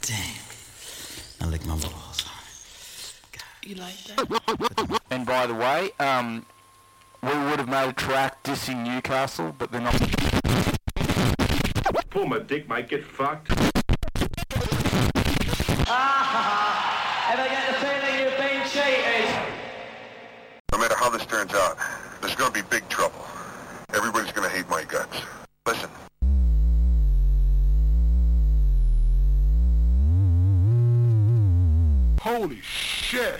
Damn. I lick my balls. You like that? And by the way, we would have made a track dissing Newcastle, but they're not. Pull my dick, mate. Get fucked. Ever get the feeling you've been cheated? No matter how this turns out, there's gonna be big trouble. Everybody's gonna hate my guts. Listen. Holy shit!